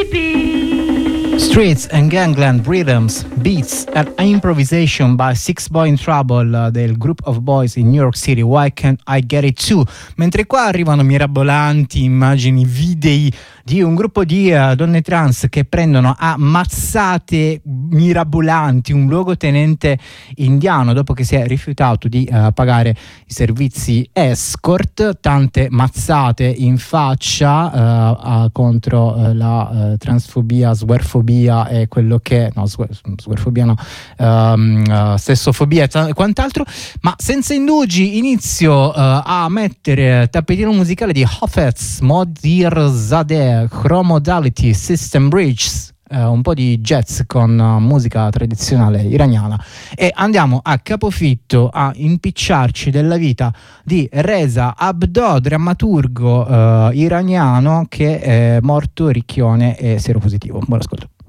Streets and Gangland Rhythms, Beats and Improvisation by Six Boy in Trouble del Group of Boys in New York City, Why Can't I Get It Too? Mentre qua arrivano mirabolanti immagini, videi di un gruppo di donne trans che prendono a mazzate mirabolanti un luogotenente indiano dopo che si è rifiutato di pagare i servizi escort, tante mazzate in faccia contro la transfobia, sguerfobia e quello che sguerfobia no, stessofobia e quant'altro. Ma senza indugi inizio a mettere tappetino musicale di Hafez, Modirzadeh, Chromodality, System Bridges, un po' di jazz con musica tradizionale iraniana, e andiamo a capofitto a impicciarci della vita di Reza Abdo, drammaturgo iraniano che è morto ricchione e seropositivo. Buon ascolto.